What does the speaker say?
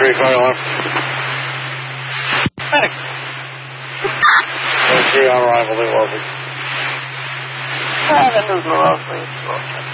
fire alarm. Medic. 3 on arrival, New Wellesley. The news will also